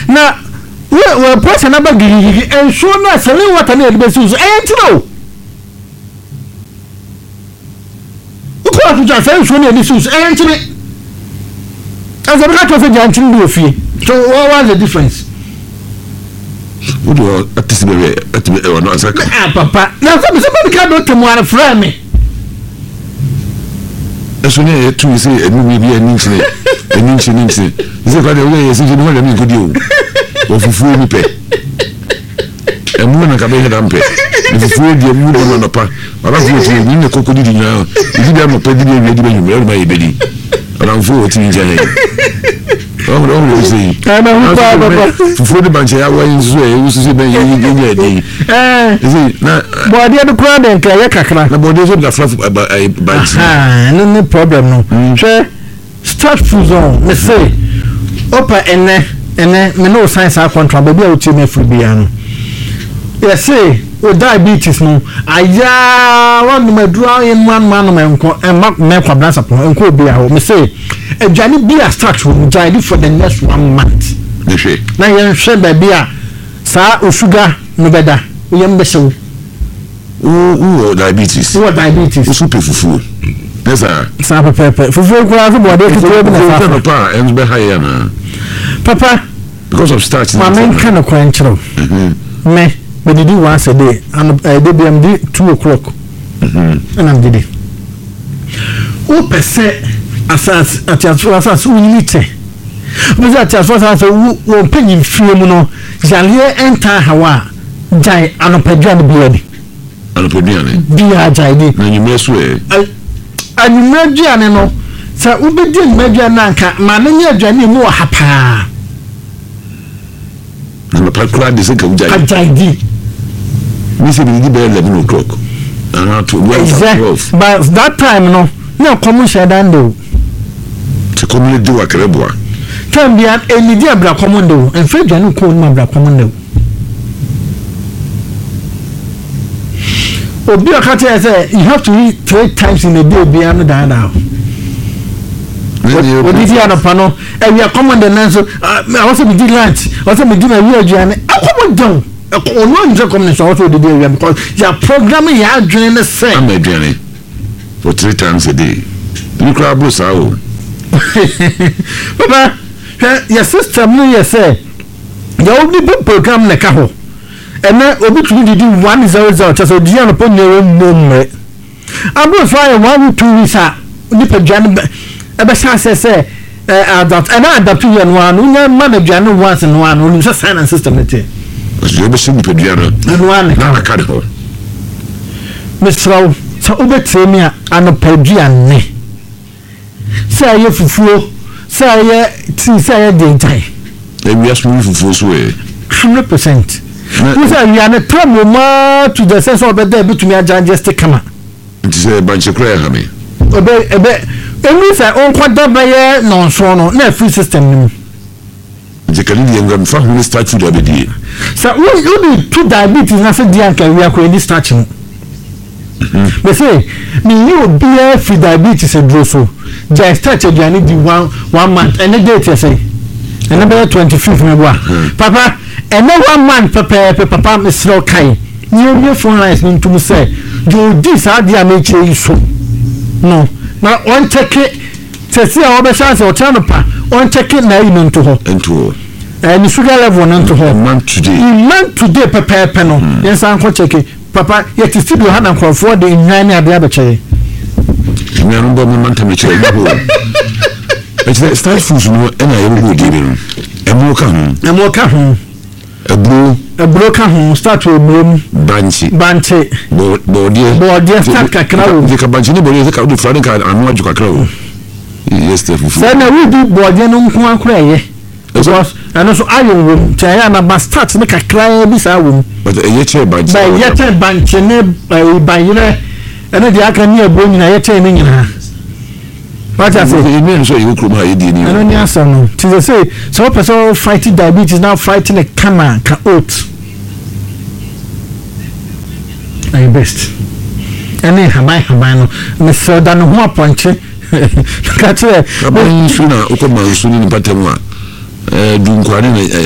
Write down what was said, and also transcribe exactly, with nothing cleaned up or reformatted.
na we we person na ba gigi ensuo na selling water na de besu so eh ntino uko atu ja say ensuo na de besu so eh ntino as a bit of a jantin do ofie so what was the difference what do at this be at me or not saka ah papa na so me somebody can do to mo ara friend me eso ne tu say enu bi bi ani nchine enu nchine nchine say kwa de we yes nchine mo le mi nkodi o ofufuo ni pe emu na ka be he dampe ofufuo di emu do no pa baba fu ti ni ne kokodi di nya di bi am pe di bi di bi nyum ma ye bedi ala fu o ti nja he oh no no say ana hu pa baba fufuo di banche ya wa nzu e usu se ben ye ye nya de eh say na body de kura de nka ye kakra na body so da fla banche ah no no problem no hwe start food on me say opa ene ene me no science a control baby a uti me free bia no yes say o diabetes no aya one no madura in one man no enko e me kwa blasa po enko bia ho me say adwane bia start wo jai for the next one month de hwe na yen hwe baby a sa o sugar no beda o yem be sew o o diabetes o diabetes o super fufu esa sa pepe fufu ko aso body ke to be na sa papa ens be higher na papa because of starch my men kind of quenchro me me did it once a day and I did them do two o'clock mm-hmm. and I'm did it o percent asas at as asas unite me that as asas wo penyin fie mu no jale enter hawa jai anopadwan biani anopadwan bia jai ni na nyime so e anyimadiane no sa ubedi anyimadiane nanka ma na nya adwane mu wa hapa na pakura de se ka ujai ajai di mi se bi di be eleven o'clock and how to twelve but that time no na komu shedando te komu de wa kreboa time bia enidi abra komundo en fe dwane ko no abra komundo obi akata say you have to eat three times in a day bia no da da what did you know pano e we command na so I also be did lunch also be do my we adwane akomo down ono nje come so also did we because your program ya adwane na say am adwane for three times a day you crab bro sao baba your system no you say your only program na ka ho ena obi tumi did one zero zero so di an upon no no abro fire one two weeks a ni padwane ebe sha say say adapt and adapt you and one no manage and once and one no so silent system net you be sing pediano and one na ka de ho misraw so obetremi a anopaduane say ye fufuo say ye ti say ye dentai e wi asu fufuo so e one hundred percent we say we are na trouble ma to the sense of better betumi ajan just come it is a bunch of cry ha me obe ebe emi say on kwada baye non so no na free system ni je kan di ngam fa hu start food abedi so we you do two diabetes na say di anka we akọ any starch no me say me you be free diabetes e dro so just start aduane di one one month and the date say and number twenty-fifth me boa papa and one month papa papa me slow kai you me phone lines me to say do this how dia me che so no na on check it say a obe chance o channel pa on check it na you into ho into and the sugar level into ho man today man today papa papa no yes an ko check papa yet still you had am for the nwan ade abeche me no bo man tam che you it's start food no and I will give you e mo ka ho e mo ka ho ebro ebro ka ho start with brom banchi banchi bo bo dia bo dia start kakra o de ka banchi ni bo dia ka do frade ka anu aju kakra o yes the fufu say na we do bo dia no nko akra ye because and so ayo wo chaya na ba start ni kakra bi sa wo but e ye che banchi ba ye che banchi ne ba yire ene dia aka ni ebro nyina ye che ni nyina what I say you mean so you could buy it I don't answer no to say so person fighting diabetes now fighting a camera can oat I best any hamai hamai no me so da no ho aponche ka tire aban su na ukoma su ni patemwa eh du nkwani